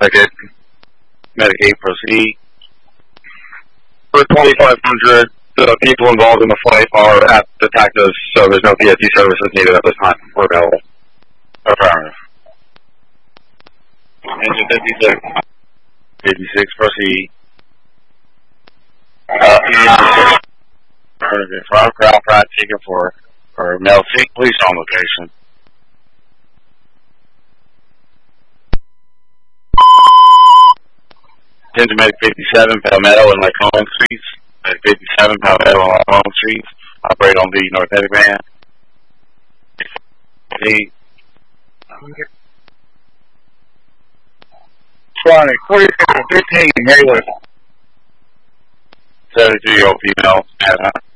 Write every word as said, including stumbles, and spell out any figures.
ticket. Medicaid proceed. For twenty-five hundred, the people involved in the flight are at detectives, so there's no P S T services needed at this time. We're available. Affirmative. Engine fifty-six. fifty-six, proceed. Uh, Affirmative. From crowd pride ticket for, for male sick police on location. Attention Medic fifty-seven, Palmetto and Lycoming Streets. Medic fifty-seven, Palmetto and Lycoming Streets. Operate on the North Medic van. twenty, forty-seven, fifteen, Haywood. seventy-three-year-old female.